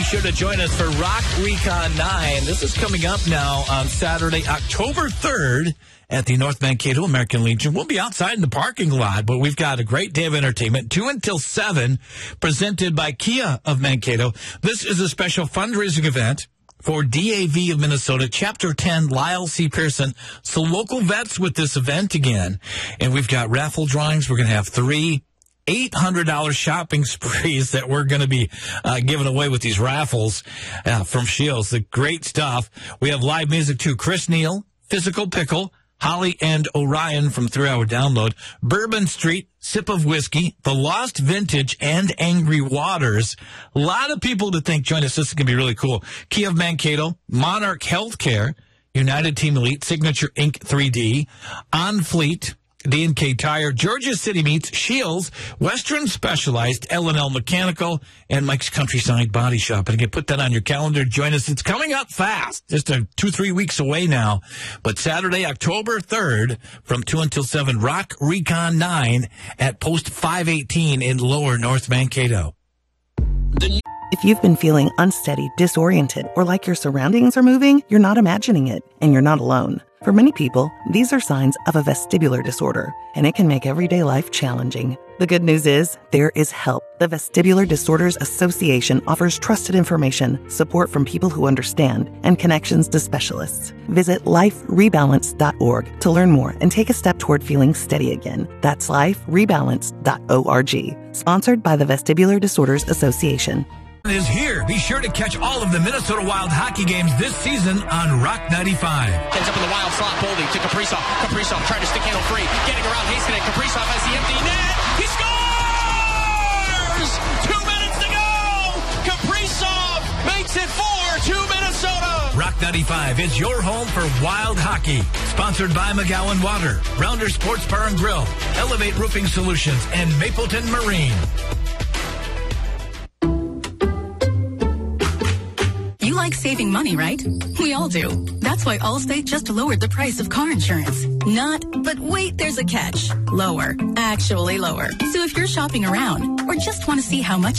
sure to join us for Rock Recon 9. This is coming up now on Saturday, October 3rd at the North Mankato American Legion. We'll be outside in the parking lot, but we've got a great day of entertainment, 2 until 7, presented by Kia of Mankato. This is a special fundraising event for DAV of Minnesota, Chapter 10, Lyle C. Pearson. So local vets with this event again. And we've got raffle drawings. We're going to have 3 $800 shopping sprees that we're going to be giving away with these raffles from Shields. The great stuff. We have live music too. Chris Neal, Physical Pickle, Holly and Orion from 3 Hour Download, Bourbon Street, Sip of Whiskey, The Lost Vintage, and Angry Waters. A lot of people to think join us. This is going to be really cool. Kia of Mankato, Monarch Healthcare, United Team Elite, Signature Inc. 3D, On Fleet, D&K Tire, Georgia City Meats, Shields, Western Specialized, L&L Mechanical, and Mike's Countryside Body Shop. And again, put that on your calendar. Join us. It's coming up fast. Just 2-3 weeks away now. But Saturday, October 3rd, from 2 until 7, Rock Recon 9 at Post 518 in Lower North Mankato. If you've been feeling unsteady, disoriented, or like your surroundings are moving, you're not imagining it, and you're not alone. For many people, these are signs of a vestibular disorder, and it can make everyday life challenging. The good news is, there is help. The Vestibular Disorders Association offers trusted information, support from people who understand, and connections to specialists. Visit liferebalance.org to learn more and take a step toward feeling steady again. That's liferebalance.org. Sponsored by the Vestibular Disorders Association. Is here. Be sure to catch all of the Minnesota Wild hockey games this season on Rock 95. Ends up in the wild slot, Boldy to Kaprizov. Kaprizov trying to stick handle free. Getting around Haskinen. Kaprizov has the empty net. He scores! 2 minutes to go! Kaprizov makes it 4-2 Minnesota! Rock 95 is your home for Wild hockey. Sponsored by McGowan Water, Rounder Sports Bar and Grill, Elevate Roofing Solutions, and Mapleton Marine. You like saving money, right? We all do. That's why Allstate just lowered the price of car insurance. But wait, there's a catch. Lower. Actually lower. So if you're shopping around or just want to see how much